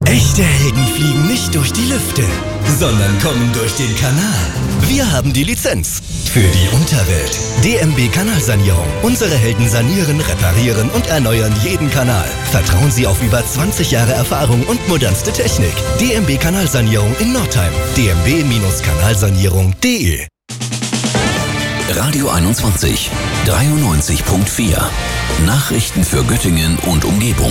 Echte Helden fliegen nicht durch die Lüfte, sondern kommen durch den Kanal. Wir haben die Lizenz für die Unterwelt. DMB Kanalsanierung. Unsere Helden sanieren, reparieren und erneuern jeden Kanal. Vertrauen Sie auf über 20 Jahre Erfahrung und modernste Technik. DMB Kanalsanierung in Nordheim. dmb-kanalsanierung.de. Radio 21, 93.4. Nachrichten für Göttingen und Umgebung.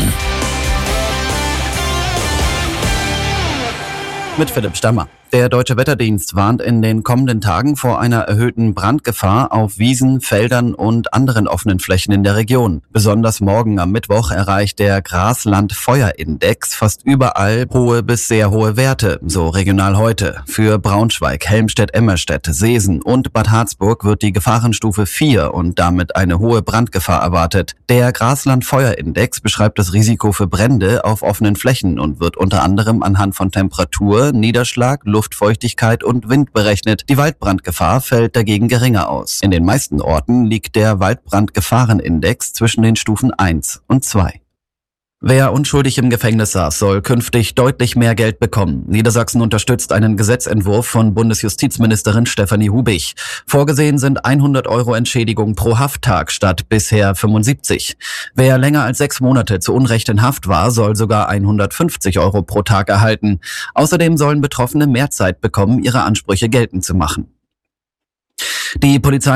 Mit Philipp Stammer. Der Deutsche Wetterdienst warnt in den kommenden Tagen vor einer erhöhten Brandgefahr auf Wiesen, Feldern und anderen offenen Flächen in der Region. Besonders morgen am Mittwoch erreicht der Grasland-Feuerindex fast überall hohe bis sehr hohe Werte, so Regional heute. Für Braunschweig, Helmstedt-Emmerstedt, Seesen und Bad Harzburg wird die Gefahrenstufe 4 und damit eine hohe Brandgefahr erwartet. Der Grasland-Feuerindex beschreibt das Risiko für Brände auf offenen Flächen und wird unter anderem anhand von Temperatur, Niederschlag, Luftfeuchtigkeit und Wind berechnet. Die Waldbrandgefahr fällt dagegen geringer aus. In den meisten Orten liegt der Waldbrandgefahrenindex zwischen den Stufen 1 und 2. Wer unschuldig im Gefängnis saß, soll künftig deutlich mehr Geld bekommen. Niedersachsen unterstützt einen Gesetzentwurf von Bundesjustizministerin Stefanie Hubich. Vorgesehen sind 100 € Entschädigung pro Hafttag statt bisher 75. Wer länger als 6 Monate zu Unrecht in Haft war, soll sogar 150 € pro Tag erhalten. Außerdem sollen Betroffene mehr Zeit bekommen, ihre Ansprüche geltend zu machen. Die Polizei